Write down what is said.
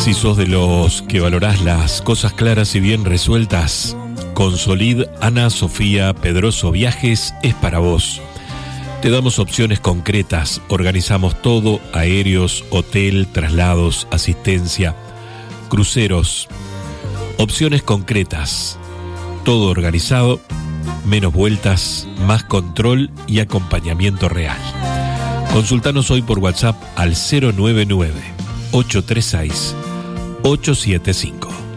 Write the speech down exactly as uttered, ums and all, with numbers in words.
Si sos de los que valorás las cosas claras y bien resueltas, con Solid Ana Sofía Pedroso Viajes es para vos. Te damos opciones concretas, organizamos todo, aéreos, hotel, traslados, asistencia, cruceros. Opciones concretas, todo organizado, menos vueltas, más control y acompañamiento real. Consultanos hoy por WhatsApp al cero nueve nueve, ocho tres seis, ocho siete cinco.